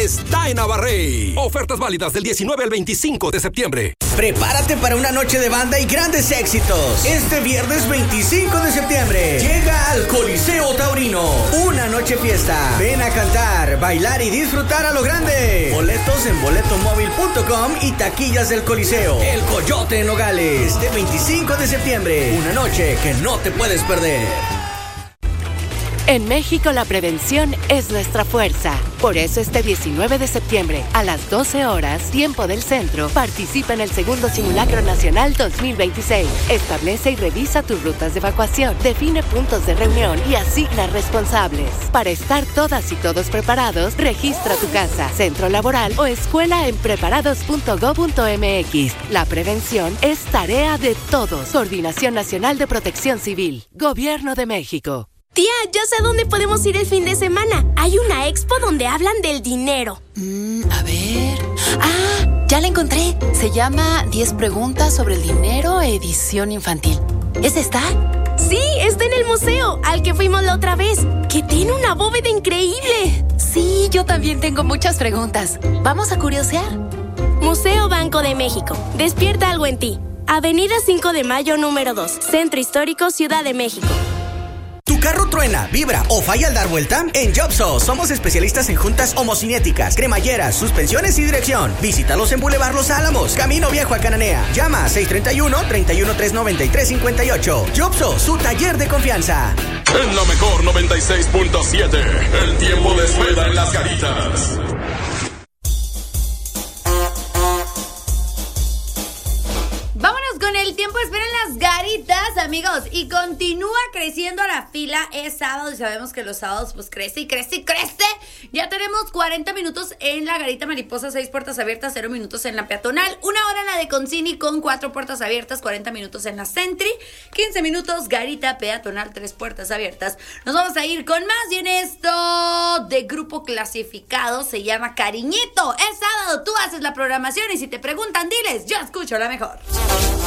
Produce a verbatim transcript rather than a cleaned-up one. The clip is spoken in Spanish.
Está en Abarrey. Ofertas válidas del diecinueve al veinticinco de septiembre. Prepárate para una noche de banda y grandes éxitos. Este viernes veinticinco de septiembre llega al Coliseo Taurino. Una noche fiesta. Ven a cantar, bailar y disfrutar a lo grande. Boletos en boleto móvil punto com y taquillas del Coliseo. El Coyote en Nogales. Este veinticinco de septiembre. Una noche que no te puedes perder. En México la prevención es nuestra fuerza. Por eso este diecinueve de septiembre, a las doce horas, tiempo del centro, participa en el segundo Simulacro Nacional dos mil veintiséis. Establece y revisa tus rutas de evacuación, define puntos de reunión y asigna responsables. Para estar todas y todos preparados, registra tu casa, centro laboral o escuela en preparados punto gob punto mx. La prevención es tarea de todos. Coordinación Nacional de Protección Civil. Gobierno de México. Tía, ya sé dónde podemos ir el fin de semana. Hay una expo donde hablan del dinero. Mm, a ver... ¡Ah! Ya la encontré. Se llama diez preguntas sobre el dinero, edición infantil. ¿Es esta? Sí, está en el museo, al que fuimos la otra vez, que tiene una bóveda increíble. Sí, yo también tengo muchas preguntas. ¿Vamos a curiosear? Museo Banco de México. Despierta algo en ti. Avenida cinco de mayo, número dos. Centro Histórico, Ciudad de México. ¿Tu carro truena, vibra o falla al dar vuelta? En Jobso somos especialistas en juntas homocinéticas, cremalleras, suspensiones y dirección. Visítalos en Boulevard Los Álamos, Camino Viejo a Cananea. Llama a seis tres uno, tres uno tres, nueve tres cinco ocho. Jobso, su taller de confianza. En la mejor noventa y seis punto siete, el tiempo de espera en las Garitas. Vámonos con el tiempo de espera en las Garitas, amigos. Y continúa creciendo la fila. Es sábado y sabemos que los sábados pues crece y crece y crece. Ya tenemos cuarenta minutos en la Garita Mariposa, seis puertas abiertas, cero minutos en la peatonal, una hora en la de Concini con cuatro puertas abiertas, cuarenta minutos en la Sentry, quince minutos Garita peatonal, tres puertas abiertas. Nos vamos a ir con más y en esto de grupo clasificado se llama Cariñito. Es sábado, tú haces la programación y si te preguntan, diles, yo escucho la mejor.